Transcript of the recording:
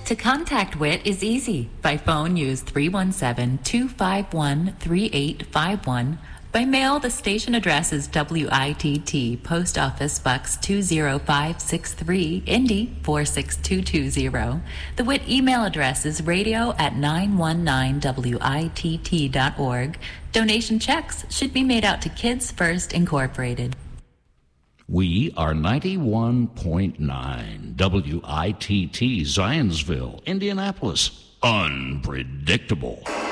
To contact WIT is easy. By phone, use 317-251-3851. By mail, the station address is WITT, Post Office Bucks 20563, Indy 46220. The WIT email address is radio@919witt.org. Donation checks should be made out to Kids First Incorporated. We are 91.9 WITT, Zionsville, Indianapolis. Unpredictable.